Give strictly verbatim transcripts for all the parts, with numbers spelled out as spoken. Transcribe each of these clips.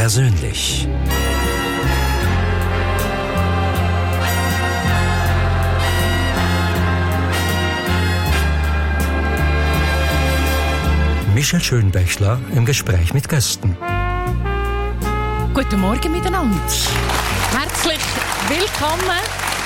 persönlich. Michel Schönbächler im Gespräch mit Gästen. Guten Morgen miteinander. Herzlich willkommen.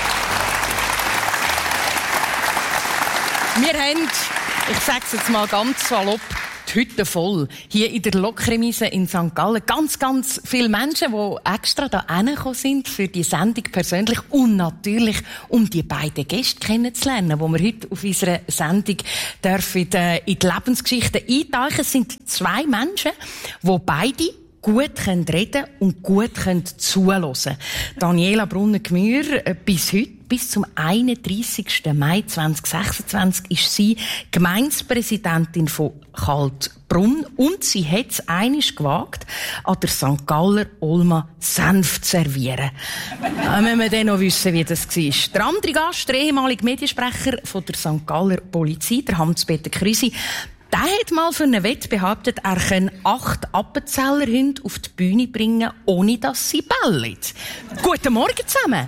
Wir haben, ich sage es jetzt mal ganz salopp, die Hütte voll. Hier in der Lokremise in Sankt Gallen. Ganz, ganz viele Menschen, die extra da hingekommen sind für die Sendung persönlich und natürlich, um die beiden Gäste kennenzulernen, die wir heute auf unserer Sendung dürfen in die Lebensgeschichte eintauchen. Es sind zwei Menschen, die beide gut können reden und gut können zuhören. Daniela Brunner-Gmür, bis heute, bis zum einunddreissigsten Mai zweitausendsechsundzwanzig, ist sie Gemeindepräsidentin von Kaltbrunn und sie hat es einmal gewagt, an der Sankt Galler Olma Senf zu servieren. Da müssen wir dann noch wissen, wie das war. Der andere Gast, der ehemalige Mediensprecher von der Sankt Galler Polizei, der Hans-Peter Krüsi, der hat mal für eine Wette behauptet, er könne acht Appenzellerhunde auf die Bühne bringen, ohne dass sie bellen. Guten Morgen zusammen.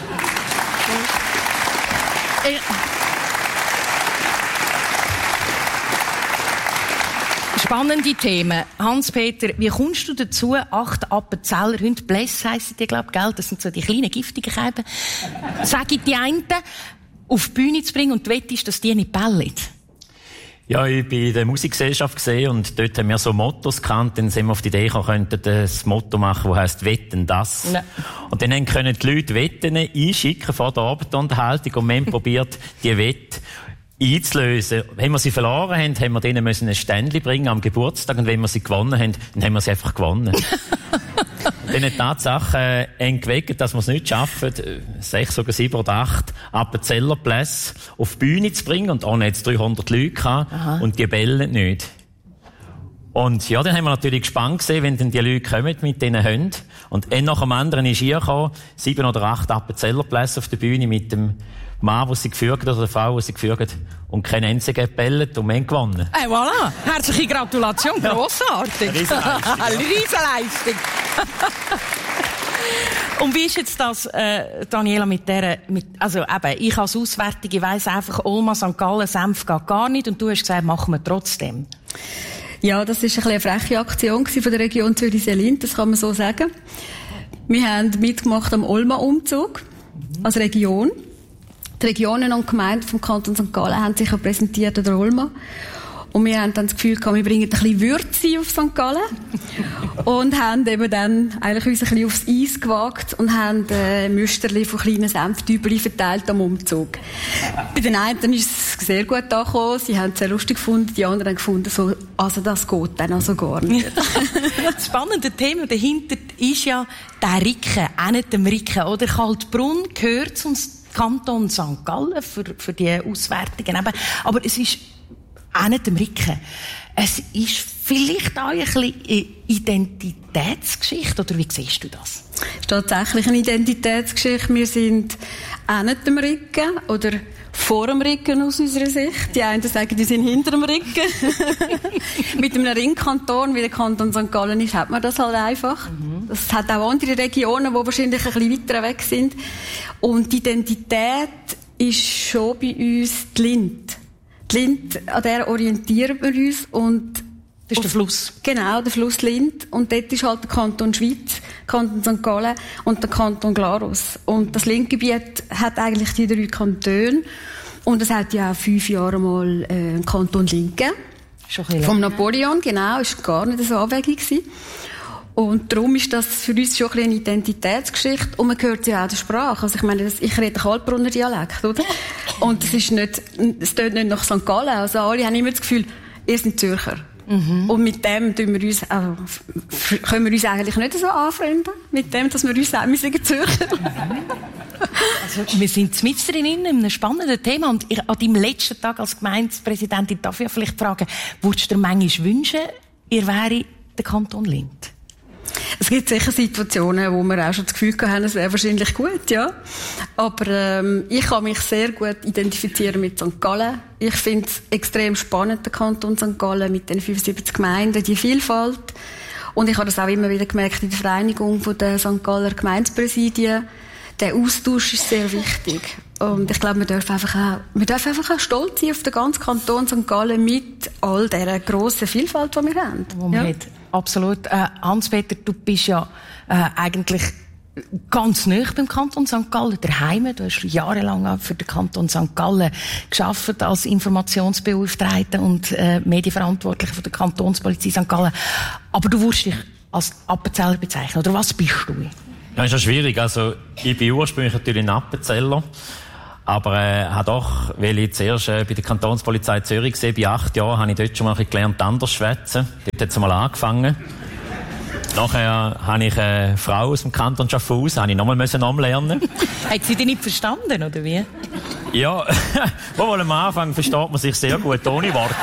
Äh, Spannende Themen. Hans-Peter, wie kommst du dazu, acht Appenzellerhunde, Bless heissen die, glaube ich, das sind so die kleinen giftigen Käben, sage ich die einen, auf die Bühne zu bringen und die Wette ist, dass die nicht bellen? Ja, ich bin in der Musikgesellschaft gesehen und dort haben wir so Mottos gekannt, dann sind wir auf die Idee gekommen, könnten das Motto machen, das heisst «Wetten das». Ja. Und dann können die Leute Wetten einschicken vor der Abendunterhaltung und wir haben probiert, die Wette einzulösen. Wenn wir sie verloren haben, haben wir denen ein Ständchen bringen am Geburtstag und wenn wir sie gewonnen haben, dann haben wir sie einfach gewonnen. Dann hat die Tatsache entgeweckt, dass wir es nicht schaffen, sechs oder sieben oder acht Appenzellerplätze auf die Bühne zu bringen. Und ohne jetzt dreihundert Leute gehabt. Aha. Und die bellen nicht. Und ja, dann haben wir natürlich gespannt gesehen, wenn dann die Leute kommen mit diesen Hunden. Und ein nach dem anderen ist hier gekommen, sieben oder acht Appenzellerplätze auf der Bühne mit dem Mann, der sie geführt hat, oder der Frau, die sie geführt hat, und kein einziger gebellt und wir haben gewonnen. Hey, voilà! Herzliche Gratulation, ja. Grossartig! Eine Riesenleistung. Ja. Eine Riesenleistung. Und wie ist jetzt das, äh, Daniela, mit der, mit, also eben, ich als Auswärtige weiss einfach, Olma, Sankt Gallen, Senf geht gar nicht, und du hast gesagt, machen wir trotzdem. Ja, das war ein bisschen eine freche Aktion von der Region Zürich-Seelint, das kann man so sagen. Wir haben mitgemacht am Olma-Umzug, als Region. Die Regionen und Gemeinden vom Kanton Sankt Gallen haben sich ja präsentiert an der Olma. Und wir haben dann das Gefühl gehabt, wir bringen ein bisschen Würze auf Sankt Gallen. Und haben eben dann eigentlich uns ein bisschen aufs Eis gewagt und haben äh, Müsterli von kleinen Senftübeli verteilt am Umzug. Bei den einen ist es sehr gut angekommen, sie haben es sehr lustig gefunden, die anderen haben gefunden, so, also das geht dann also gar nicht. Das spannende Thema dahinter ist ja der Ricken, auch nicht dem Ricken, oder? Kaltbrunn gehört zum Kanton Sankt Gallen für, für die Auswertungen eben. Aber es ist auch nicht dem Ricken. Es ist vielleicht auch ein bisschen eine Identitätsgeschichte, oder wie siehst du das? Es ist tatsächlich eine Identitätsgeschichte. Wir sind auch nicht dem Ricken, oder vor dem Ricken aus unserer Sicht. Die einen sagen, die sind hinter dem Ricken. Mit einem Ringkanton, wie der Kanton Sankt Gallen ist, hat man das halt einfach. Mhm. Das hat auch andere Regionen, die wahrscheinlich ein bisschen weiter weg sind. Und die Identität ist schon bei uns die Lind. Die Lind, an der orientieren wir uns. Und das ist der Fluss. Genau, der Fluss Lind. Und dort ist halt der Kanton Schwyz, Kanton Sankt Gallen und der Kanton Glarus. Und das Lindgebiet hat eigentlich die drei Kantone. Und es hat ja auch fünf Jahre mal äh, einen Kanton Lind gegeben. Schon ein Vom Napoleon, genau. Ist gar nicht so abwegig gewesen. Und darum ist das für uns schon ein bisschen eine Identitätsgeschichte. Und man hört ja auch der Sprache. Also ich meine, das, ich rede Kaltbrunner Dialekt, oder? Und es ist nicht, es tönt nicht nach Sankt Gallen. Also alle haben immer das Gefühl, ihr seid Zürcher. Mhm. Und mit dem tun wir uns, also, können wir uns eigentlich nicht so anfreunden. Mit dem, dass wir uns sagen, wir sind Zürcher. Also, wir sind mitten drin in einem spannenden Thema. Und ich, an deinem letzten Tag als Gemeindepräsidentin darf ich ja vielleicht fragen, würdest du dir manchmal wünschen, ihr wäre der Kanton Lind? Es gibt sicher Situationen, wo wir auch schon das Gefühl haben, es wäre wahrscheinlich gut, ja. Aber ähm, ich kann mich sehr gut identifizieren mit Sankt Gallen. Ich finde es extrem spannend, der Kanton Sankt Gallen mit den fünfundsiebzig Gemeinden, die Vielfalt. Und ich habe das auch immer wieder gemerkt in der Vereinigung von der Sankt Galler Gemeindepräsidien. Der Austausch ist sehr wichtig. Und ich glaube, wir dürfen einfach auch, wir dürfen einfach auch stolz sein auf den ganzen Kanton Sankt Gallen mit all dieser grossen Vielfalt, die wir haben. Wo man ja. hat. Absolut. Äh, Hans-Peter, du bist ja äh, eigentlich ganz nahe beim Kanton Sankt Gallen, daheim. Du hast jahrelang für den Kanton Sankt Gallen gearbeitet als Informationsbeauftragter und äh, Medienverantwortlicher von der Kantonspolizei Sankt Gallen. Aber du wurdest dich als Appenzeller bezeichnen, oder was bist du? Ja, ist ja schwierig. Also, ich bin ursprünglich natürlich ein Appenzeller. Aber, äh, habe doch, weil ich zuerst, äh, bei der Kantonspolizei Zürich war, bei acht Jahren, habe ich dort schon mal ein bisschen gelernt, anders schwätzen. Dort hat es mal angefangen. Nachher habe ich eine Frau aus dem Kanton Schaffhausen, habe ich nochmal müssen umlernen. Hat sie dich nicht verstanden, oder wie? Ja, wohl am Anfang versteht man sich sehr gut, ohne Wort.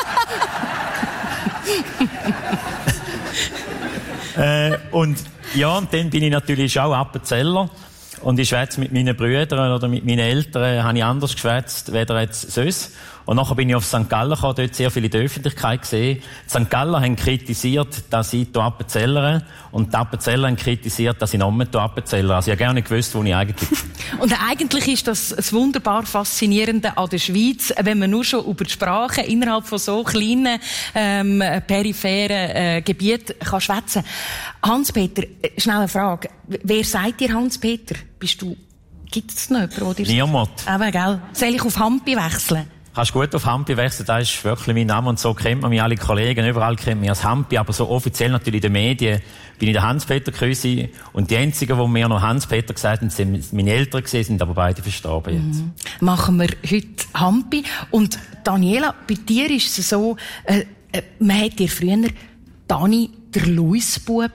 äh, und, ja, und dann bin ich natürlich auch Appenzeller. Und ich schwätze mit meinen Brüdern oder mit meinen Eltern, habe ich anders geschwätzt, weder jetzt sonst. Und nachher bin ich auf Sankt Gallen gekommen, dort sehr viel in der Öffentlichkeit gesehen. Die Sankt Gallen haben kritisiert, dass ich hier Appenzellere, und die Appenzeller haben kritisiert, dass ich noch mehr Appenzellere. Also ich habe gerne gewusst, wo ich eigentlich bin. Und eigentlich ist das das wunderbar Faszinierende an der Schweiz, wenn man nur schon über die Sprache innerhalb von so kleinen, ähm, peripheren äh, Gebieten kann schwätzen. Hans-Peter, schnell eine Frage. Wer sagt dir Hans-Peter? Bist du, gibt es noch jemanden? Niemand. Aber, gell? Soll ich auf Hampi wechseln? Kannst gut auf Hampi wechseln, das ist wirklich mein Name, und so kennt man mich, alle Kollegen, überall kennt mich als Hampi, aber so offiziell natürlich in den Medien bin ich der Hans-Peter gewesen, und die einzigen, die mir noch Hans-Peter gesagt haben, sind meine Eltern gewesen, sind aber beide verstorben jetzt. Mhm. Machen wir heute Hampi. Und Daniela, bei dir ist es so, äh, äh, man hat dir früher Dani der Luisbub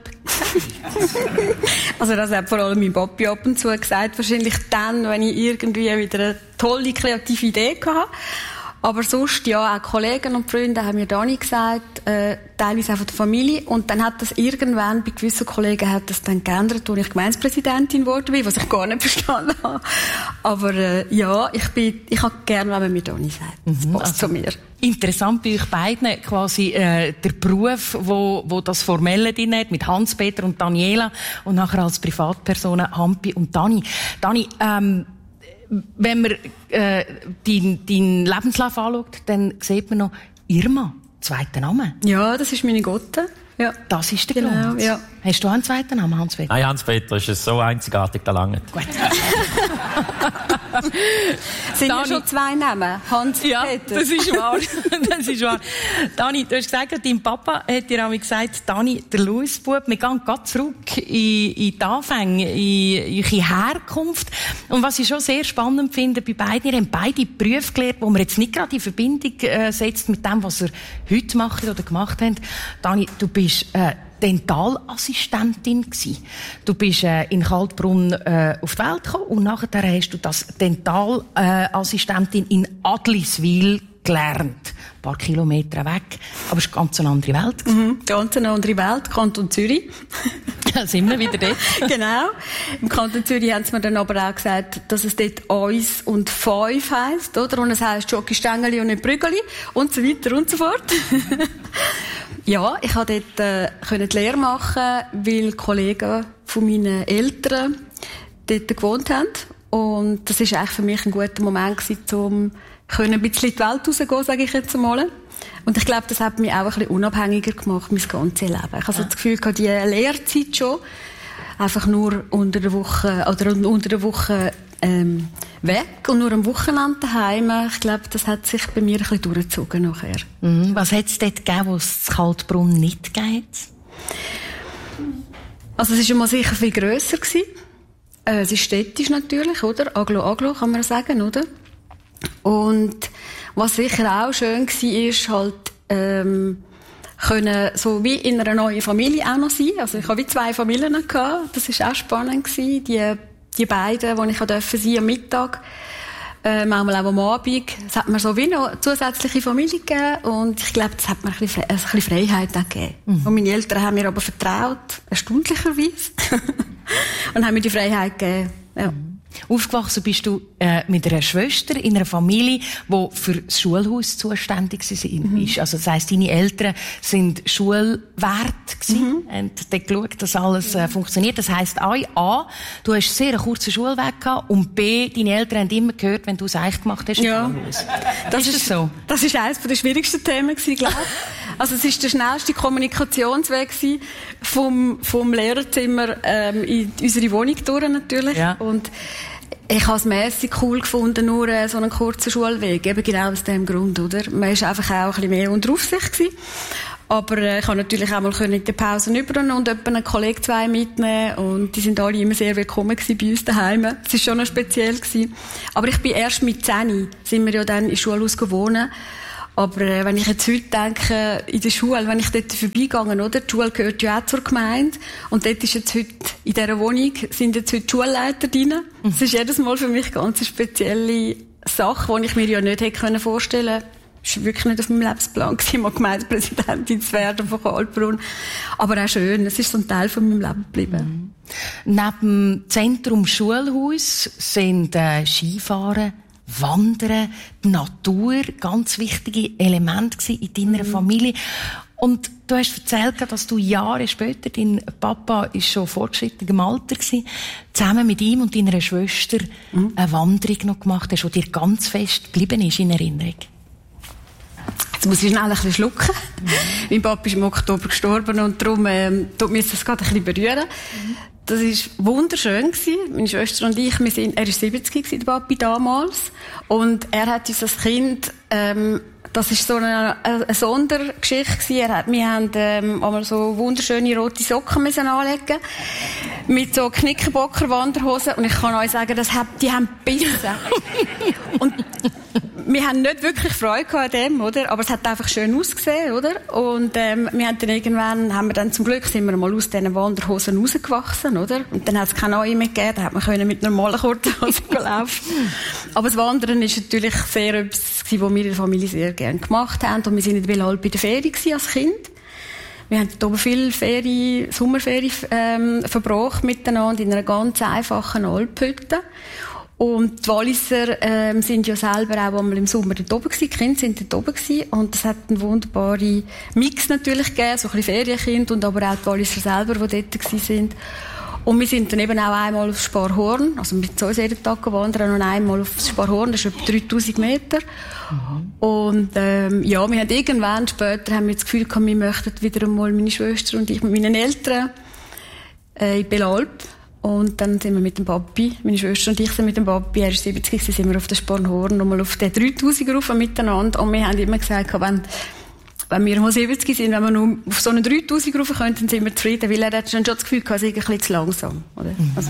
Also das hat vor allem mein Papi ab und zu gesagt, wahrscheinlich dann, wenn ich irgendwie wieder eine tolle kreative Idee hatte. Aber sonst, ja, auch Kollegen und Freunde haben mir Dani gesagt, äh, teilweise auch von der Familie. Und dann hat das irgendwann, bei gewissen Kollegen hat das dann geändert, als ich Gemeindepräsidentin geworden bin, was ich gar nicht verstanden habe. Aber äh, ja, ich bin, ich habe gerne, wenn man mir Dani sagt. Das mhm, passt also zu mir. Interessant bei euch beiden, quasi äh, der Beruf, wo, wo das Formelle drin hat, mit Hans-Peter und Daniela, und nachher als Privatpersonen Hampi und Dani. Dani, ähm, wenn man äh, deinen dein Lebenslauf anschaut, dann sieht man noch Irma, zweiter Name. Ja, das ist meine Gotte. Ja. Das ist der Genau, Grund. ja. Hast du einen zweiten Namen, Hans-Peter? Nein, Hans-Peter ist so einzigartig, da lange. Gut. Sind ja Dani, schon zwei Namen? Hans-Peter. Ja, das ist wahr. Das ist wahr. Dani, du hast gesagt, dein Papa hat dir einmal gesagt, Dani, der Luisbub, wir gehen gerade zurück in, in die Anfänge, in, in eure Herkunft. Und was ich schon sehr spannend finde bei beiden, ihr habt beide Berufe gelernt, wo man jetzt nicht gerade in Verbindung äh, setzt mit dem, was ihr heute macht oder gemacht habt. Dani, du bist äh, Dentalassistentin gsi. Du bist äh, in Kaltbrunn äh, auf die Welt gekommen, und nachher hast du das Dentalassistentin in Adliswil gelernt. Ein paar Kilometer weg. Aber es ist eine ganz andere Welt. Mhm, ganz eine andere Welt, Kanton Zürich. Da sind wir wieder dort. Genau. Im Kanton Zürich haben sie mir dann aber auch gesagt, dass es dort «Eins» und «Fünf» heisst, oder? Und es heisst «Schoki-Stängeli» und nicht «Brügeli» und so weiter und so fort. Ja, ich konnte dort äh, die Lehre machen, weil Kollegen von meinen Eltern dort gewohnt haben. Und das war eigentlich für mich ein guter Moment gewesen, um ein bisschen in die Welt rauszugehen, sage ich jetzt einmal. Und ich glaube, das hat mich auch ein bisschen unabhängiger gemacht, mein ganzes Leben. Ich habe so das Gefühl, die Lehrzeit schon, einfach nur unter der Woche, oder unter der Woche, ähm, weg und nur am Wochenende daheim. Ich glaube, das hat sich bei mir ein bisschen durchgezogen nachher. Mhm. Was hat es dort gegeben, wo es in Kaltbrunn nicht gegeben hat? Also es war schon mal sicher viel grösser gewesen. Äh, es ist städtisch natürlich, oder? Aglo, Aglo, kann man sagen, oder? Und was sicher auch schön war, ist halt, ähm, können so wie in einer neuen Familie auch noch sein. Also ich habe wie zwei Familien gehabt. Das war auch spannend gewesen. Die, die beiden, die ich durfte sein am Mittag, äh, manchmal auch am Abend. Es hat mir so wie noch zusätzliche Familie gegeben. Und ich glaube, das hat mir ein bisschen, ein bisschen Freiheit auch gegeben. Mhm. Und meine Eltern haben mir aber vertraut, erstaunlicherweise. Und haben mir die Freiheit gegeben. Ja. Aufgewachsen bist du äh, mit einer Schwester in einer Familie, die für das Schulhaus zuständig war. Mhm. Also das heisst, deine Eltern sind Schulwert gewesen, mhm. und dort geschaut, dass alles äh, funktioniert. Das heisst, A, du hast sehr einen kurzen Schulweg gehabt, und B, deine Eltern haben immer gehört, wenn du es echt gemacht hast. Ja, das ist, ist das so. Das ist eines der schwierigsten Themen gewesen, glaube ich. Also es ist der schnellste Kommunikationsweg gewesen, vom, vom Lehrerzimmer ähm, in unsere Wohnung durch natürlich. Ja. Und ich habe es mässig cool gefunden, nur äh, so einen kurzen Schulweg. Eben genau aus dem Grund, oder? Man war einfach auch ein bisschen mehr unter Aufsicht gewesen. Aber äh, ich konnte natürlich auch mal in den Pausen übernehmen und etwa einen Kollegen zwei mitnehmen. Und die sind alle immer sehr willkommen gewesen bei uns daheim. Es war schon noch speziell gewesen. Aber ich bin erst mit zehn, sind wir ja dann im Schulhaus gewohnt. Aber äh, wenn ich jetzt heute denke, in der Schule, wenn ich dort vorbeigegangen, oder? Die Schule gehört ja auch zur Gemeinde. Und dort ist jetzt heute, in dieser Wohnung, sind jetzt heute Schulleiter drin. Mhm. Das ist jedes Mal für mich ganz eine spezielle Sache, die ich mir ja nicht hätte vorstellen können. Das war wirklich nicht auf meinem Lebensplan, mal Gemeindepräsidentin zu werden von Kaltbrunn. Aber auch schön, es ist so ein Teil von meinem Leben geblieben. Mhm. Neben dem Zentrum Schulhaus sind äh, Skifahren, Wandern, die Natur, ganz wichtige Elemente in deiner mhm. Familie. Und du hast erzählt, dass du Jahre später, dein Papa ist schon fortgeschrittenem Alter gewesen, zusammen mit ihm und deiner Schwester mhm. eine Wanderung noch gemacht hast, die dir ganz fest geblieben ist in Erinnerung. Jetzt muss ich schnell ein bisschen schlucken. Mhm. Mein Papa ist im Oktober gestorben und darum ähm, tut mir das gerade ein bisschen berühren. Mhm. Das war wunderschön gewesen. Meine Schwester und ich, wir sind, er war siebzig gewesen, der Papi damals. Und er hat uns als Kind, ähm, das war so eine, eine Sondergeschichte gewesen. Er hat, wir haben, ähm, einmal so wunderschöne rote Socken müssen anlegen. Mit so Knickerbocker-Wanderhosen. Und ich kann euch sagen, das hat, die haben gebissen. Und wir haben nicht wirklich Freude an dem, oder? Aber es hat einfach schön ausgesehen, oder? Und, ähm, wir haben dann irgendwann, haben wir dann zum Glück, sind wir mal aus diesen Wanderhosen rausgewachsen, oder? Und dann hat es keine neue mehr gegeben, da hat man können mit normalen Kurthosen laufen. Aber das Wandern ist natürlich sehr etwas, was wir in der Familie sehr gerne gemacht haben. Und wir sind in Belalp bei der Ferien als Kind. Wir haben hier oben viele Ferien, Sommerferien, ähm, verbracht miteinander in einer ganz einfachen Alphütte. Und die Walliser ähm, sind ja selber auch einmal im Sommer dort oben gewesen. Die Kinder sind dort oben gewesen. Und es hat einen wunderbaren Mix natürlich gegeben, so ein bisschen Ferienkind und aber auch die Walliser selber, die dort gewesen sind. Und wir sind dann eben auch einmal aufs Sparhorn, also mit so jeden Tag gewandert, und einmal aufs Sparhorn, das ist etwa dreitausend Meter. Mhm. Und ähm, ja, wir haben irgendwann später haben wir das Gefühl gehabt, wir möchten wieder einmal, meine Schwester und ich, mit meinen Eltern äh, in Belalp. Und dann sind wir mit dem Papi, meine Schwester und ich sind mit dem Papi, er ist siebzig, sind wir auf der Sparhorn nochmal auf den dreitausender rauf miteinander. Und wir haben immer gesagt, wenn, wenn wir mal siebzig sind, wenn wir nur auf so einen dreitausender rauf können, dann sind wir zufrieden, weil er hat schon das Gefühl gehabt, es ist ein bisschen zu langsam, oder? Also.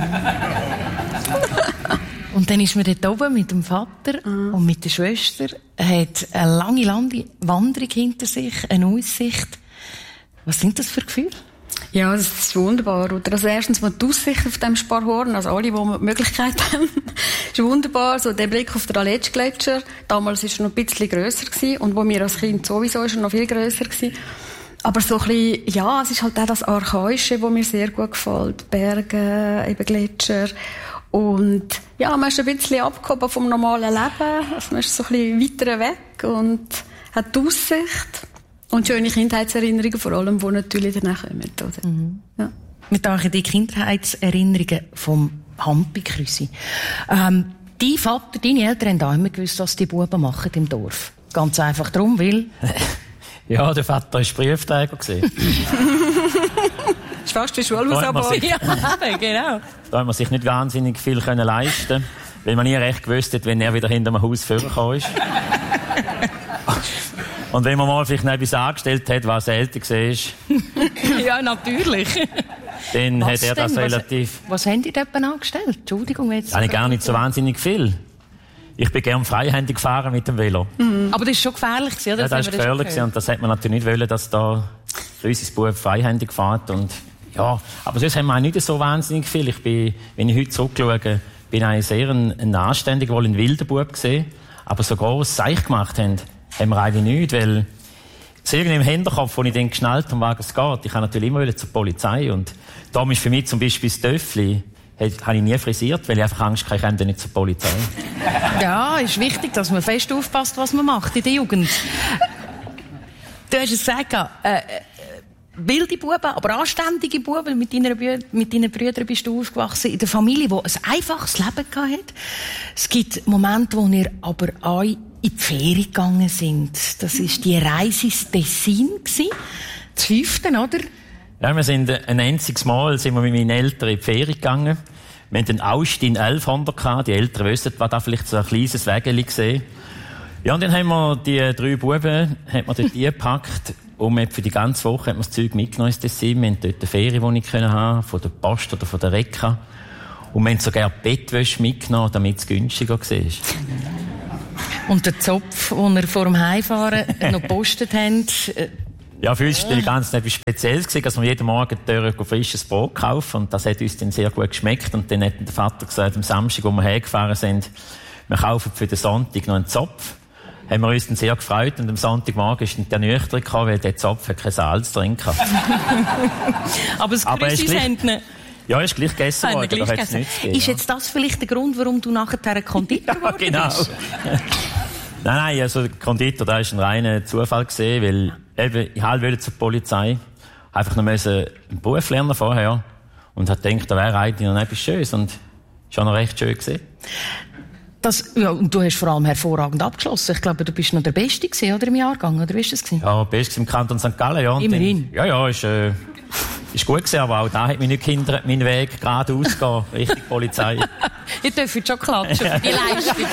Und dann ist man dort oben mit dem Vater mhm. und mit der Schwester, hat eine lange, lange Wanderung hinter sich, eine Aussicht. Was sind das für Gefühle? Ja, das ist wunderbar. Oder? Also erstens mal die Aussicht auf dem Sparhorn, also alle, die die Möglichkeit haben, ist wunderbar. So der Blick auf den Aletsch-Gletscher. Damals war er noch ein bisschen grösser gewesen. Und wo wir als Kind sowieso ist er noch viel grösser gewesen. Aber so ein bisschen, ja, es ist halt auch das Archaische, das mir sehr gut gefällt. Berge, eben Gletscher. Und ja, man ist ein bisschen abgehoben vom normalen Leben. Also man ist so ein bisschen weiter weg und hat die Aussicht. Und schöne Kindheitserinnerungen, vor allem, die natürlich danach kommen. Oder? Mhm. Ja. Wir denken die Kindheitserinnerungen vom Hampi-Krüsi. Ähm, dein Vater, deine Eltern haben auch immer gewusst, was die Buben machen im Dorf. Ganz einfach darum, weil... Ja, der Vater war Prüfträger. Das ist fast wie Schulhausarbeit. Ja, genau. Da haben wir sich nicht wahnsinnig viel können leisten, weil man nie recht gewusst hat, wenn er wieder hinter dem Haus vorgekommen ist. Und wenn man mal vielleicht noch etwas angestellt hat, was älter war. Ja, natürlich. Dann was hat er das denn? relativ... Was, was haben die dort angestellt? Entschuldigung, jetzt... Eigentlich gar nicht so wahnsinnig viel. Ich bin gerne freihändig gefahren mit dem Velo. Mhm. Aber das war schon gefährlich, oder? Ja, das war gefährlich und das hat man natürlich nicht wollen, dass da unser Bub freihändig fährt. Und ja, aber sonst haben wir auch nicht so wahnsinnig viel. Ich bin, wenn ich heute zurückschaue, bin ich sehr ein, ein anständiger, wohl ein wilder Bub gesehen. Aber so gross Seich gemacht haben, haben wir eigentlich nicht, weil es irgendwie im Hinterkopf, als ich dann geschnallt habe, um was es geht, ich habe natürlich immer zur Polizei und da ist für mich zum Beispiel das Töffli habe ich nie frisiert, weil ich einfach Angst hatte, ich komme dann nicht zur Polizei. Ja, ist wichtig, dass man fest aufpasst, was man macht in der Jugend. Du hast es gesagt, äh, wilde Buben, aber anständige Buben. Mit deinen, Brü- mit deinen Brüdern bist du aufgewachsen in der Familie, die ein einfaches Leben hatte. Es gibt Momente, wo ihr aber auch in die Ferien gegangen sind. Das war die Reise ins Tessin, das fünfte, oder? Ja, wir sind ein einziges Mal sind wir mit meinen Eltern in die Ferien gegangen. Wir hatten einen Austin elfhundert gehabt. Die Eltern wissen, was da vielleicht so ein kleines Wägeli gesehen. Ja, und dann haben wir die drei Buben, hat man dort gepackt. Und für die ganze Woche hat man das Zeug mitgenommen ins Tessin. Wir haben dort eine Ferienwohnung haben, von der Post oder von der Reka. Und wir haben sogar Bettwäsche mitgenommen, damit es günstiger war. Und der Zopf, den wir vor dem Heimfahren noch gepostet haben. Ja, für uns war das ganz etwas Spezielles, dass wir jeden Morgen frisches Brot kaufen. Und das hat uns dann sehr gut geschmeckt. Und dann hat der Vater gesagt, am Samstag, wo wir hergefahren sind, wir kaufen für den Sonntag noch einen Zopf. Haben wir uns dann sehr gefreut. Und am Sonntagmorgen ist dann der nüchtern gekommen, weil der Zopf hat kein Salz drin hatte. Aber das Grüße senden. Ja, ist gleich gegessen worden. Gleich da gegessen. Nichts gegeben, ist jetzt das vielleicht der Grund, warum du nachher ein Konditor geworden bist? Ja, genau. Nein, nein, also der Konditor, da war ein reiner Zufall gewesen, weil eben, ich wollte zur Polizei. Einfach noch einen Beruf lernen vorher. Und hat gedacht, da wäre eigentlich noch etwas Schönes. Und ist auch noch recht schön gewesen. Das, ja, und du hast vor allem hervorragend abgeschlossen. Ich glaube, du bist noch der Beste gewesen, oder, im Jahrgang, oder wie ist das gewesen? Ja, Beste im Kanton Sankt Gallen, ja. Und immerhin. Dann, ja, ja, ist, äh, ist gut gewesen, aber auch da hat mich nicht gehindert, meinen Weg geradeaus gehen, Richtung Polizei. Ich darf jetzt schon klatschen für die Leistung.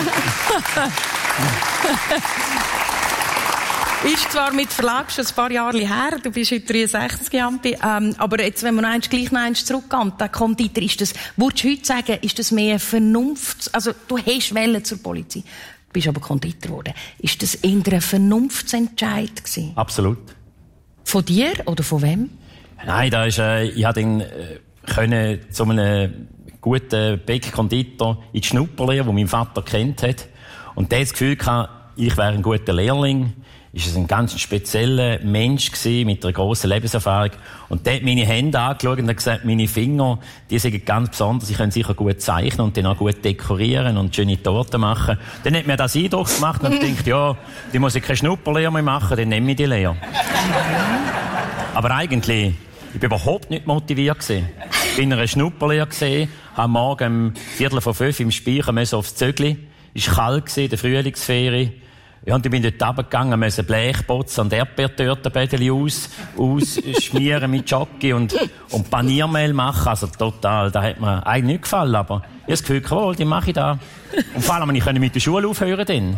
Ist zwar mit Verlag schon ein paar Jahre her, du bist heute dreiundsechzig, Jampi, ähm, aber jetzt, wenn wir noch eins, gleich noch eins zurückgehen, der Konditor, ist das, würdest du heute sagen, ist das mehr Vernunft, also du hast Welle zur Polizei, du bist aber Konditor geworden, ist das eher ein Vernunftsentscheid gewesen? Absolut. Von dir oder von wem? Nein, da ist, äh, ich hatte ihn, äh, können zu einem guten Bäck-Konditor in die Schnupperlehre, die mein Vater kennt hat, und der hat das Gefühl gehabt, ich wäre ein guter Lehrling. Ist es ein ganz spezieller Mensch gewesen, mit einer grossen Lebenserfahrung. Und der hat meine Hände angeschaut und hat gesagt, meine Finger, die sind ganz besonders, ich kann sicher gut zeichnen und dann auch gut dekorieren und schöne Torten machen. Dann hat mir das Eindruck gemacht und denkt, ja, die muss ich keine Schnupperlehre mehr machen, dann nehme ich die Lehre. Aber eigentlich, ich war überhaupt nicht motiviert gewesen. Ich bin in einer Schnupperlehre gewesen, habe morgen um Viertel vor fünf im Speicher müssen aufs Zögli. Es war kalt gewesen, der Frühlingsferie. Ja, und ich bin dort runtergegangen, musste Blechbotzen und Erdbeertörtenbädeli aus, ausschmieren mit Jockey und, und Paniermehl machen. Also total, da hat mir eigentlich nicht gefallen, aber ich habe das Gefühl, cool, die mache ich da. Und vor allem, ich konnte mit der Schule aufhören dann.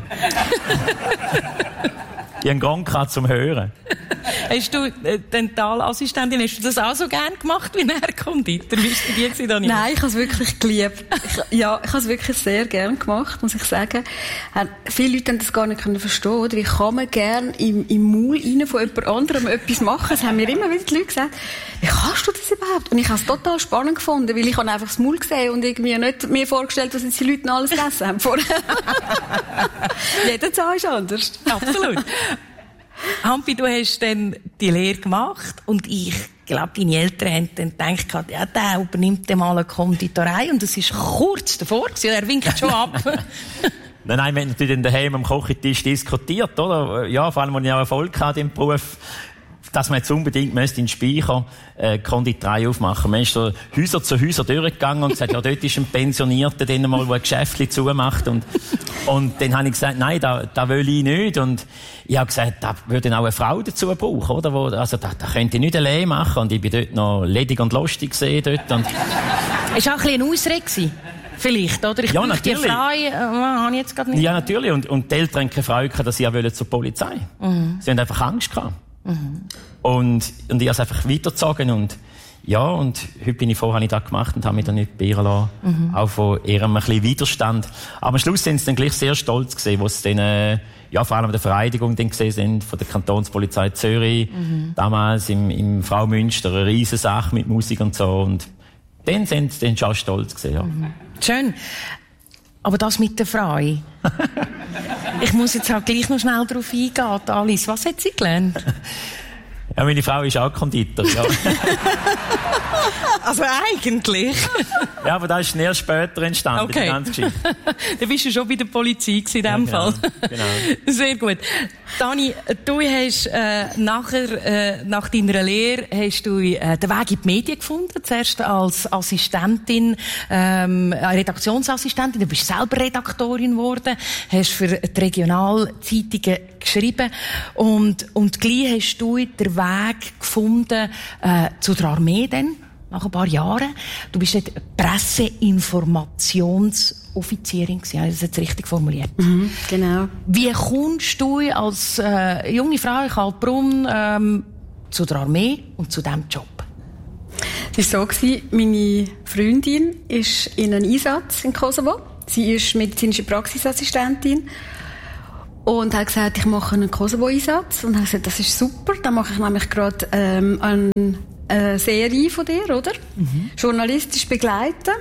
Ich habe einen Grund gehabt zum Hören. Hast du äh, Dentalassistentin, hast du das auch so gerne gemacht wie ein Konditor? Wie war die gewesen, Daniel? Nein, ich habe es wirklich geliebt. Ich, ja, ich habe es wirklich sehr gerne gemacht, muss ich sagen. Äh, viele Leute haben das gar nicht verstehen, oder? Wie kann man gerne im, im Maul rein von jemand anderem etwas machen? Das haben mir immer wieder die Leute gesagt. Wie kannst du das überhaupt? Und ich habe es total spannend gefunden, weil ich habe einfach das Maul gesehen und irgendwie nicht mir vorgestellt, was jetzt die Leute noch alles gegessen haben vorher. Jeder Zahn ist anders. Absolut. Hampi, du hast dann die Lehre gemacht und ich glaube, deine Eltern haben dann gedacht, ja, der übernimmt dann mal eine Konditorei und das ist kurz davor gewesen, er winkt schon ab. Nein, nein, wir haben natürlich daheim am Kochentisch diskutiert, oder? Ja, vor allem, als ich auch Erfolg hatte im Beruf, dass man jetzt unbedingt in den Speicher äh, Konditorei aufmachen. Man ist so Häuser zu Häuser durchgegangen und gesagt, ja, dort ist ein Pensionierter, der mal, der ein Geschäftchen zumacht. Und, und dann habe ich gesagt, nein, da, da will ich nicht. Und ich habe gesagt, da würde auch eine Frau dazu brauchen, oder? Wo, also, da, da könnte ich nicht allein machen. Und ich bin dort noch ledig und lustig gesehen dort. Und ist auch ein bisschen eine Ausrede, vielleicht, oder? Ich ja, natürlich. Die Frau, äh, habe ich jetzt gerade nicht. Ja, natürlich. Und, und die Eltern haben keine Freude gehabt, dass sie auch zur Polizei wollen. Mhm. Sie haben einfach Angst gehabt. Mhm. Und, und ich habe es einfach weitergezogen und, ja, und heute bin ich froh, habe ich das gemacht und habe mich dann nicht beirren lassen. Mhm. Auch von eher ein bisschen Widerstand. Aber am Schluss sind sie dann gleich sehr stolz gewesen, wo sie dann, äh, ja, vor allem der Vereidigung dann gesehen sind, von der Kantonspolizei Zürich, mhm. damals im, im Frau Münster, eine riesen Sache mit Musik und so, und dann sind sie dann schon stolz gewesen, ja. Mhm. Schön. Aber das mit der Frau. Ich muss jetzt halt gleich noch schnell darauf eingehen. Alice, was hat sie gelernt? Ja, meine Frau ist auch Konditor, ja. also eigentlich. Ja, aber das ist näher später entstanden, okay. die ganze Geschichte. Da bist du schon bei der Polizei in diesem ja, genau. Fall. Genau. Sehr gut. Dani, du hast äh, nachher, äh, nach deiner Lehre, hast du äh, den Weg in die Medien gefunden. Zuerst als Assistentin, ähm, Redaktionsassistentin. Du bist selber Redaktorin geworden, hast für die Regionalzeitungen geschrieben und, und gleich hast du den Weg gefunden äh, zu der Armee dann, nach ein paar Jahren. Du bist dort Presseinformationsoffizierin gewesen, habe ich das jetzt richtig formuliert? Mhm, genau. Wie kommst du als äh, junge Frau in Kaltbrunn ähm, zu der Armee und zu diesem Job? Es war so, meine Freundin ist in einem Einsatz in Kosovo. Sie ist medizinische Praxisassistentin und hat gesagt, ich mache einen Kosovo-Einsatz. Und hat gesagt, das ist super, dann mache ich nämlich gerade ähm, einen eine Serie von dir, oder? Mhm. Journalistisch begleiten.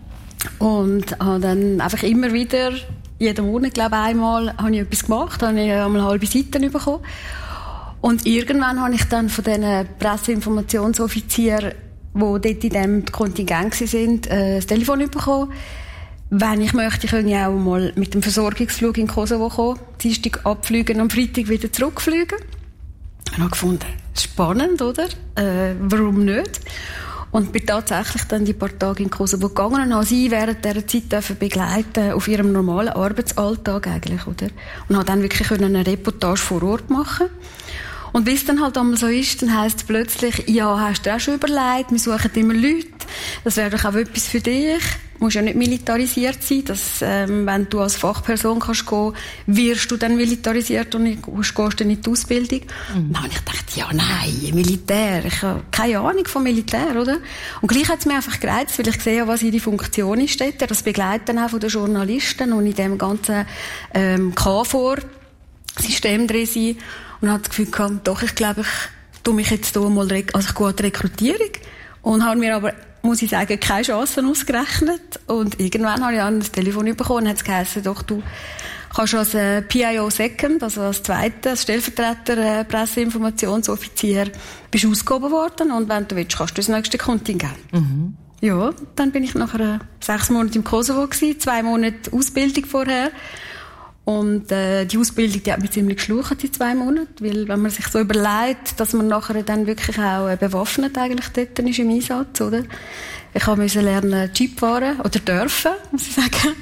Und habe dann einfach immer wieder, jeden Monat, glaube ich, einmal, habe ich etwas gemacht, habe ich einmal halbe Seiten bekommen. Und irgendwann habe ich dann von diesen Presseinformationsoffizieren, die dort in diesem Kontingent waren, äh, das Telefon bekommen. Wenn ich möchte, könnte ich auch mal mit dem Versorgungsflug in Kosovo kommen, Dienstag abfliegen und am Freitag wieder zurückfliegen. Ich habe gefunden, spannend, oder? Äh, warum nicht? Und bin tatsächlich dann die paar Tage in Kosovo gegangen und habe sie während dieser Zeit begleiten auf ihrem normalen Arbeitsalltag eigentlich, oder? Und habe dann wirklich eine Reportage vor Ort machen. Und wie es dann halt einmal so ist, dann heisst es plötzlich, ja, hast du auch schon überlegt, wir suchen immer Leute, das wäre doch auch etwas für dich. Du musst ja nicht militarisiert sein, dass, ähm, wenn du als Fachperson kannst gehen, wirst du dann militarisiert und nicht, gehst dann in die Ausbildung. Mhm. Dann habe ich gedacht, ja, nein, Militär, ich habe keine Ahnung vom Militär, oder? Und gleich hat es mir einfach gereizt, weil ich sehe, was ihre Funktion ist dort, das Begleiten auch von den Journalisten und in dem ganzen ähm, K V O R-System drin sein. Und habe das Gefühl gehabt, doch, ich glaube, ich tue mich jetzt hier mal, also ich gehe an die Rekrutierung und habe mir aber, muss ich sagen, keine Chancen ausgerechnet. Und irgendwann habe ich dann das Telefon bekommen und hat es geheißen, doch, du kannst als äh, P I O Second, also als zweiter, als Stellvertreter äh, Presseinformationsoffizier, bist ausgehoben worden und wenn du willst, kannst du das nächste Kontingent. Mhm. Ja, dann bin ich nachher äh, sechs Monate im Kosovo gewesen, zwei Monate Ausbildung vorher. Und äh, die Ausbildung, die hat mich ziemlich geschlucht, die zwei Monate, weil wenn man sich so überlegt, dass man nachher dann wirklich auch äh, bewaffnet eigentlich dort ist im Einsatz, oder? Ich musste lernen Jeep fahren, oder dürfen, muss ich sagen.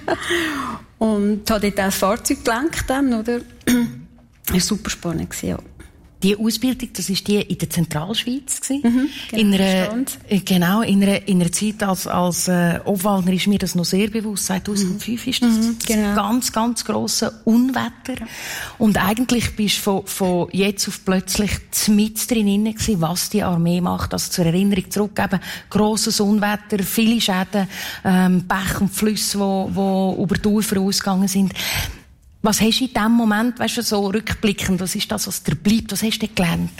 Und habe dort auch das Fahrzeug gelenkt dann, oder? Das war super spannend, ja. Die Ausbildung, das ist die in der Zentralschweiz gewesen. Mhm, genau, in einer, genau, in einer, in einer Zeit als, als äh, Obwaldner ist mir das noch sehr bewusst. zweitausendfünf mhm. ist das, mhm, genau. das ganz, ganz grosse Unwetter. Und eigentlich bist du von, von jetzt auf plötzlich mit drin gewesen, was die Armee macht. Also zur Erinnerung zurückgeben, grosses Unwetter, viele Schäden, ähm, Bach und Flüsse, die, die über die Ufer ausgegangen sind. Was hast du in diesem Moment, weißt du, so rückblickend, was ist das, was dir bleibt? Was hast du gelernt?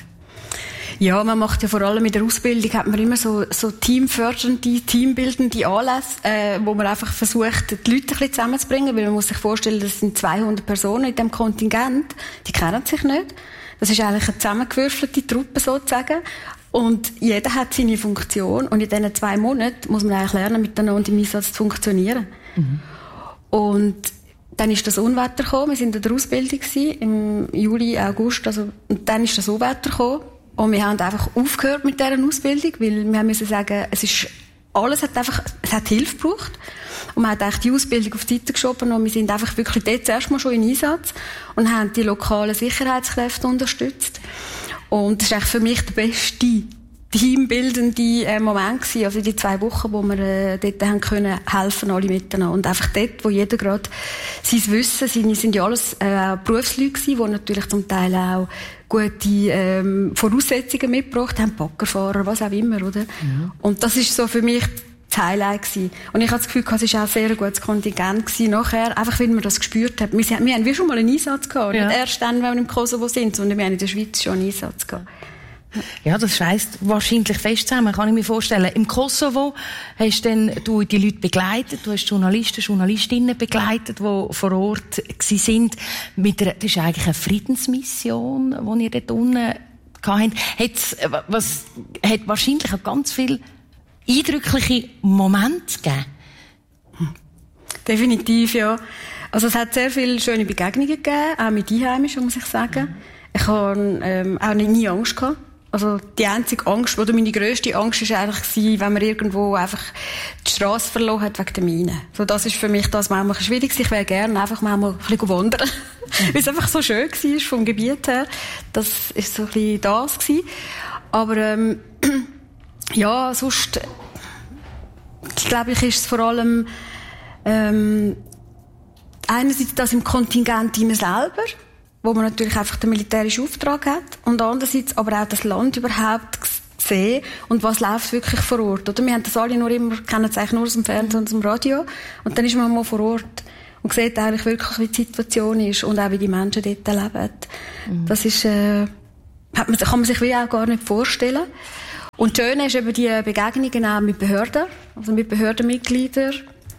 Ja, man macht ja vor allem in der Ausbildung, hat man immer so, so teamfördernde, teambildende Anlässe, äh, wo man einfach versucht, die Leute ein bisschen zusammenzubringen, weil man muss sich vorstellen, das sind zweihundert Personen in diesem Kontingent, die kennen sich nicht. Das ist eigentlich eine zusammengewürfelte Truppe sozusagen. Und jeder hat seine Funktion und in diesen zwei Monaten muss man eigentlich lernen, miteinander im Einsatz zu funktionieren. Mhm. Und dann ist das Unwetter gekommen. Wir waren in der Ausbildung im Juli, August. Also, und dann ist das Unwetter gekommen. Und wir haben einfach aufgehört mit dieser Ausbildung, weil wir müssen sagen, es ist, alles hat einfach, es hat Hilfe gebraucht. Und man hat eigentlich die Ausbildung auf die Seite geschoben und wir sind einfach wirklich dort zuerst mal schon in Einsatz und haben die lokalen Sicherheitskräfte unterstützt. Und das ist eigentlich für mich der beste teambildende äh, Moment gewesen, also die zwei Wochen, wo wir äh, dort haben können helfen, alle miteinander. Und einfach dort, wo jeder gerade sein Wissen, seine, sind ja alles äh, Berufsleute gewesen, die natürlich zum Teil auch gute ähm, Voraussetzungen mitgebracht haben, Baggerfahrer, was auch immer, oder? Mhm. Und das ist so für mich das Highlight gewesen. Und ich habe das Gefühl, es war auch ein sehr gutes Kontingent gewesen. Nachher, einfach weil man das gespürt hat. Wir, wir haben wie schon mal einen Einsatz gehabt. Ja. Nicht erst dann, wenn wir im Kosovo sind, sondern wir haben in der Schweiz schon einen Einsatz gehabt. Ja, das schweißt wahrscheinlich fest zusammen, kann ich mir vorstellen. Im Kosovo hast denn du die Leute begleitet, du hast Journalisten, Journalistinnen begleitet, die vor Ort gewesen sind. Mit der, das ist eigentlich eine Friedensmission, die ihr dort unten gehabt habt. Hat's, was, hat wahrscheinlich auch ganz viel eindrückliche Momente gegeben? Definitiv, ja. Also es hat sehr viele schöne Begegnungen gegeben, auch mit Einheimischen, muss ich sagen. Mhm. Ich habe ähm, auch nie Angst gehabt. Also die einzige Angst, oder meine grösste Angst war eigentlich, wenn man irgendwo einfach die Strasse verloren hat wegen der Mine. So, das ist für mich das manchmal schwierig. Ich wäre gerne einfach manchmal ein bisschen wandern. Mhm. Weil es einfach so schön war vom Gebiet her. Das war so ein bisschen das gewesen. Aber ähm, ja, sonst glaube ich, ist es vor allem ähm, einerseits das im Kontingent immer selber, wo man natürlich einfach den militärischen Auftrag hat, und andererseits aber auch das Land überhaupt sehen und was läuft wirklich vor Ort. Oder? Wir haben das alle nur immer, kennen es eigentlich nur aus dem Fernsehen und aus dem Radio, und dann ist man mal vor Ort und sieht eigentlich wirklich, wie die Situation ist und auch wie die Menschen dort leben. Mhm. Das ist, äh, hat man, kann man sich wie auch gar nicht vorstellen. Und das Schöne ist eben die Begegnungen auch mit Behörden, also mit Behördenmitgliedern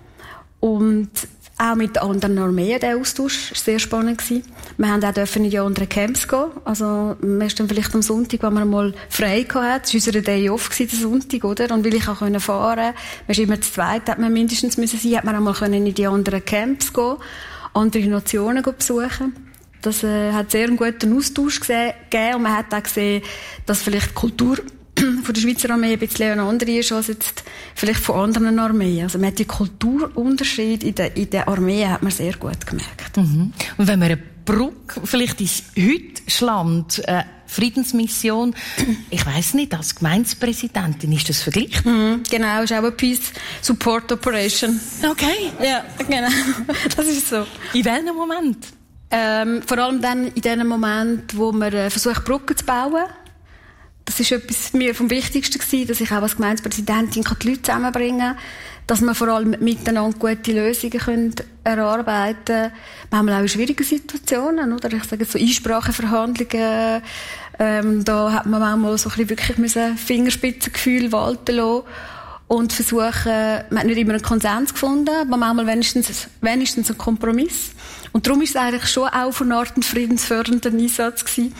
und auch mit anderen Armeen. Der Austausch war sehr spannend gewesen. Wir haben auch dürfen in die anderen Camps gehen. Also, wir sind dann vielleicht am Sonntag, wenn man mal frei hatte. Es war unser Day off gewesen, der Sonntag, oder? Und weil ich auch fahren konnte, man ist immer zu zweit, hat man mindestens müssen sein, hat man auch mal in die anderen Camps gehen, andere Nationen besuchen. Das äh, hat sehr einen guten Austausch gegeben, und man hat auch gesehen, dass vielleicht die Kultur von der Schweizer Armee ein bisschen eine andere ist als jetzt vielleicht von anderen Armeen. Also man hat die Kulturunterschied in der, in der Armee hat man sehr gut gemerkt. Mhm. Und wenn man eine Brücke vielleicht ins Hütschland, äh, Friedensmission, ich weiss nicht, als Gemeindepräsidentin ist das verglichen? Mhm, genau, ist auch eine Peace Support Operation. Okay. Ja, genau. Das ist so. In welchem Moment? Ähm, vor allem dann in dem Moment, wo man äh, versucht, Brücken zu bauen. Das ist etwas mir vom Wichtigsten gewesen, dass ich auch als Gemeindepräsidentin die Leute zusammenbringen kann, dass wir vor allem miteinander gute Lösungen können erarbeiten können. Manchmal auch in schwierigen Situationen, oder? Ich sage jetzt so Einspracheverhandlungen, ähm, da hat man manchmal so ein bisschen wirklich müssen Fingerspitzengefühl walten lassen und versuchen, man hat nicht immer einen Konsens gefunden, aber manchmal wenigstens, wenigstens einen Kompromiss. Und darum ist es eigentlich schon auch von einer Art ein friedensfördernder Einsatz gewesen.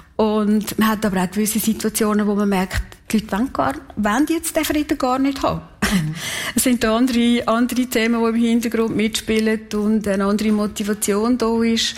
Und man hat aber auch gewisse Situationen, wo man merkt, die Leute wollen, gar, wollen jetzt den Frieden gar nicht haben. Mhm. Es sind da andere, andere Themen, die im Hintergrund mitspielen und eine andere Motivation da ist.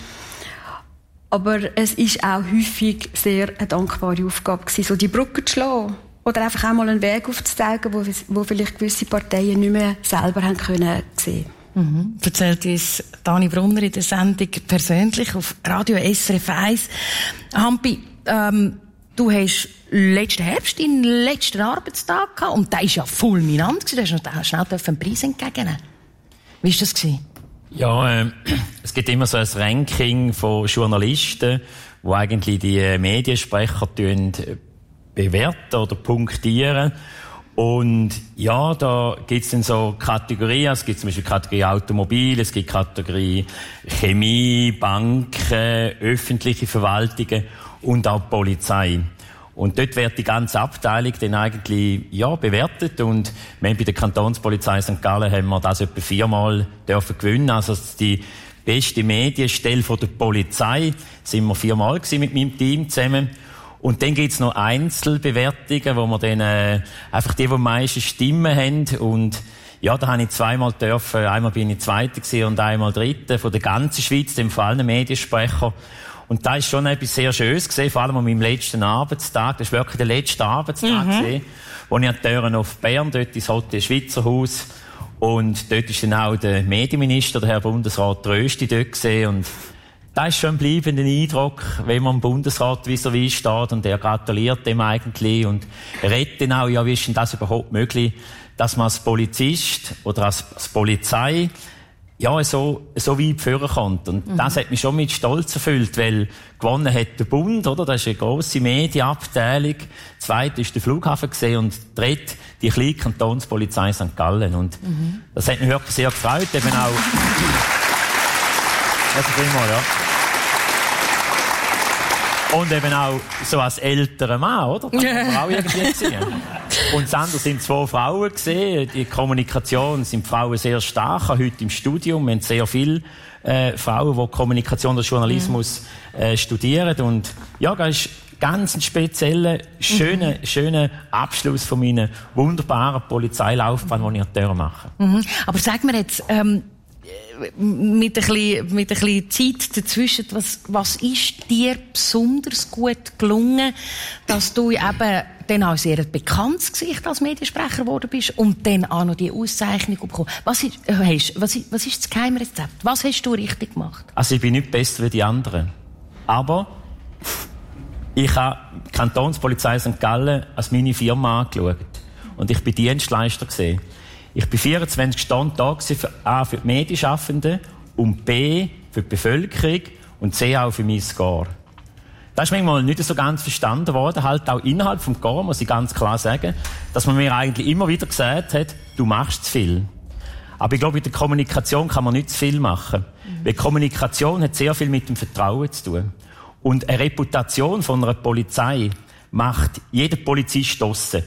Aber es ist auch häufig sehr eine dankbare Aufgabe gewesen, so die Brücke zu schlagen. Oder einfach auch mal einen Weg aufzuzeigen, wo, wo vielleicht gewisse Parteien nicht mehr selber haben können sehen. Mhm. Erzählt uns Dani Brunner in der Sendung persönlich auf Radio S R F eins. Hampi, ähm, du hast letzten Herbst deinen letzten Arbeitstag gehabt und der war ja fulminant. Du hast noch schnell einen Preis entgegennehmen. Wie war das? Ja, äh, es gibt immer so ein Ranking von Journalisten, wo eigentlich die Mediensprecher bewerten oder punktieren. Und ja, da gibt's dann so Kategorien. Es gibt zum Beispiel Kategorie Automobil, es gibt Kategorie Chemie, Banken, öffentliche Verwaltungen und auch Polizei. Und dort wird die ganze Abteilung dann eigentlich, ja, bewertet. Und wir haben bei der Kantonspolizei Sankt Gallen haben wir das etwa viermal dürfen gewinnen. Also die beste Medienstelle von der Polizei sind wir viermal gewesen mit meinem Team zusammen. Und dann gibt's noch Einzelbewertungen, wo wir dann äh, einfach die, die am meisten Stimmen haben. Und ja, da habe ich zweimal dürfen. Einmal bin ich Zweiter gewesen und einmal Dritter von der ganzen Schweiz, dem vor allem Mediensprecher. Und da ist schon etwas sehr Schönes gesehen, vor allem an meinem letzten Arbeitstag. Das war wirklich der letzte Arbeitstag mhm. gesehen, wo ich an die Türen auf Bern, dort ins Hotel Schweizer Haus. Und dort ist dann auch der Medienminister, der Herr Bundesrat Trösti, dort gesehen. Und das ist schon ein bleibender Eindruck, wenn man im Bundesrat vis-à-vis steht und er gratuliert dem eigentlich und er redet dann auch, ja, wie ist denn das überhaupt möglich, dass man als Polizist oder als, als Polizei ja, so, so weit führen kommt. Und mhm. das hat mich schon mit Stolz erfüllt, weil gewonnen hat der Bund, oder? Das ist eine grosse Medienabteilung. Zweit ist der Flughafen gesehen und dritt die kleine Kantonspolizei Sankt Gallen. Und mhm. das hat mich wirklich sehr gefreut, eben auch. Also vielmal, ja. Und eben auch so als älterer Mann, oder? Das kann man auch irgendwie sehen. Und das andere sind zwei Frauen gesehen. Die Kommunikation sind Frauen sehr stark. Auch heute im Studium. Wir haben sehr viele äh, Frauen, die Kommunikation und Journalismus äh, studieren. Und ja, das ist ganz ein spezieller, schöner, mhm. schöner Abschluss von meiner wunderbaren Polizeilaufbahn, die ich an machen mhm. Aber sag mir jetzt, ähm, mit ein bisschen, mit ein bisschen Zeit dazwischen, was, was ist dir besonders gut gelungen, dass du eben dann auch sehr ein bekanntes Gesicht als Mediensprecher geworden bist und dann auch noch die Auszeichnung bekommen. Was ist, hast, was ist, was ist das Geheimrezept? Was hast du richtig gemacht? Also ich bin nicht besser wie die anderen. Aber ich habe die Kantonspolizei Sankt Gallen als meine Firma angeschaut. Und ich bin Dienstleister gesehen. Ich bin vierundzwanzig Stunden da für A, für die Medienschaffenden und B, für die Bevölkerung und C, auch für mein Score. Das ist manchmal nicht so ganz verstanden worden, halt auch innerhalb vom Score, muss ich ganz klar sagen, dass man mir eigentlich immer wieder gesagt hat, du machst zu viel. Aber ich glaube, in der Kommunikation kann man nicht zu viel machen. Mhm. Weil Kommunikation hat sehr viel mit dem Vertrauen zu tun. Und eine Reputation von einer Polizei macht jeder Polizist draussen.